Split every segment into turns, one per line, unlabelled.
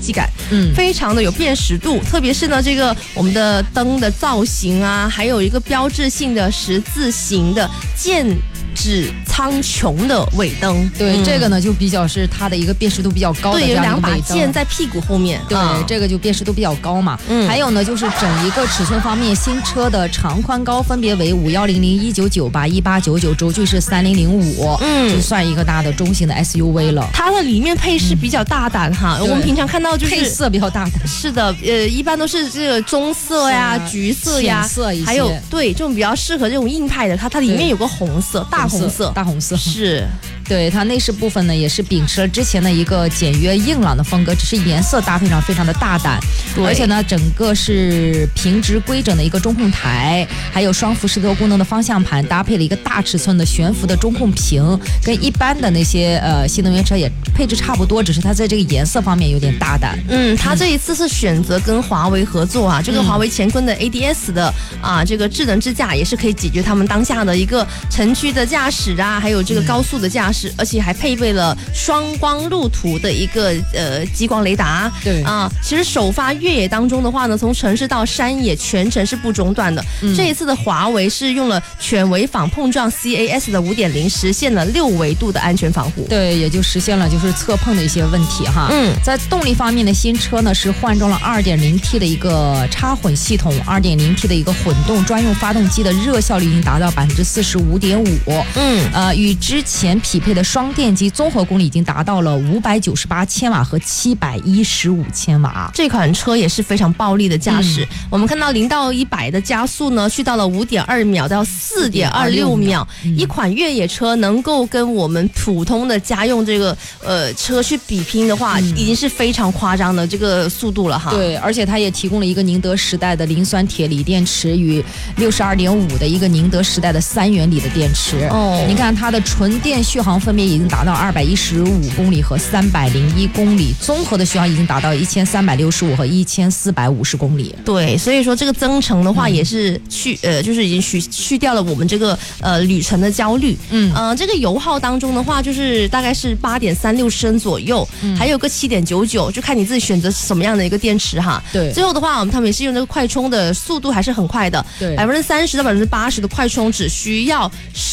计感，非常的有辨识度。特别是呢，这个我们的灯的造型啊，还有一个标志性的十字形的剑指苍穹的尾灯。
对，这个呢就比较是它的一个辨识度比较高的这样一个尾灯。
对，有2把剑在屁股后面。
对，这个就辨识度比较高嘛。还有呢，就是整一个尺寸方面，新车的长宽高分别为5100、1998、1899，轴距是3005，就算一个大的中型的 SUV 了。
它的里面配饰比较大胆哈，我们平常看到就是
配色比较大胆。
是的，一般都是这个棕色呀、橘色呀，
浅色一些，
还有对这种比较适合这种硬派的，它里面有个红色，大红色，是。
对，它内饰部分呢也是秉持了之前的一个简约硬朗的风格，只是颜色搭配上非常的大胆，而且呢整个是平直规整的一个中控台，还有双辐式多功能的方向盘，搭配了一个大尺寸的悬浮的中控屏，跟一般的那些新能源车也配置差不多，只是它在这个颜色方面有点大胆。
它这一次是选择跟华为合作啊，这个华为乾坤的 ADS 的这个智能支架也是可以解决他们当下的一个城区的驾驶啊，还有这个高速的驾驶，而且还配备了双光路途的一个激光雷达。
对
其实首发越野当中的话呢，从城市到山野全程是不中断的。这一次的华为是用了全围防碰撞 CAS 的5.0，实现了6维度的安全防护。
对，也就实现了就是侧碰的一些问题哈。在动力方面的新车呢是换装了 2.0T 的一个插混系统， 2.0T 的一个混动专用发动机的热效率已经达到 45.5%。与之前匹配的双电机综合功率已经达到了598千瓦和715千瓦。
这款车也是非常暴力的驾驶，我们看到0到100的加速呢去到了5.2秒到4.26秒。一款越野车能够跟我们普通的家用这个车去比拼的话，已经是非常夸张的这个速度了哈。
对，而且它也提供了一个宁德时代的磷酸铁锂电池与62.5的一个宁德时代的3元锂的电池。你看它的纯电续航分别已经达到215公里和301公里，综合的续航已经达到1365和1450公里。
对，所以说这个增程的话也是就是已经去掉了我们这个旅程的焦虑。这个油耗当中的话，就是大概是8.36升左右，还有个7.99，就看你自己选择什么样的一个电池哈。
对，
最后的话，他们也是用这个快充的速度还是很快的，
对
，30%到80%的快充只需要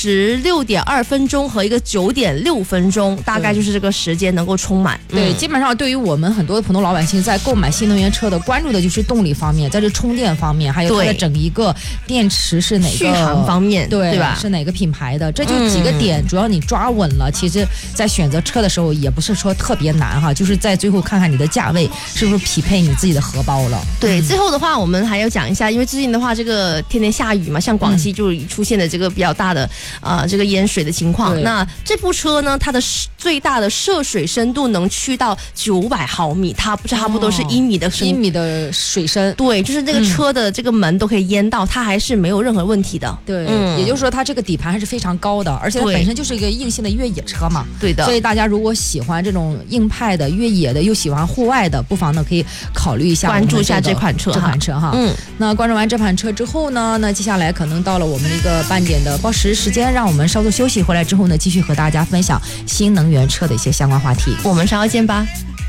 16.2分钟和一个9.6分钟，大概就是这个时间能够充满。
对，基本上对于我们很多的普通老百姓在购买新能源车的关注的就是动力方面，在这充电方面，还有它的整一个电池是哪个
续航方面，
对
吧？
是哪个品牌的，这就几个点，主要你抓稳了，其实在选择车的时候也不是说特别难哈，就是在最后看看你的价位是不是匹配你自己的荷包了。
对，最后的话我们还要讲一下，因为最近的话这个天天下雨嘛，像广西就出现了这个比较大的这个淹水的情况。那这部车呢，它的最大的涉水深度能去到900毫米，它差不多是1米的
1米的水深。
对，就是这个车的这个门都可以淹到，它还是没有任何问题的。
对，也就是说它这个底盘还是非常高的，而且它本身就是一个硬性的越野车嘛。
对的。
所以大家如果喜欢这种硬派的越野的，又喜欢户外的，不妨呢可以考虑一下，
关注一下这款车
哈。那关注完这款车之后呢，那接下来可能到了我们一个半点的报时时间，让我们稍作休息，回来之后呢继续和大家分享新能源车的一些相关话题。
我们稍后见吧。